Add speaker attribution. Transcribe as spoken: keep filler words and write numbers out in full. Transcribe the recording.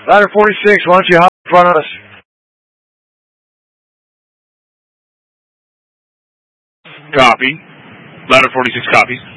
Speaker 1: Ladder forty-six, why don't you hop in front of us?
Speaker 2: Copy. Ladder forty-six copies.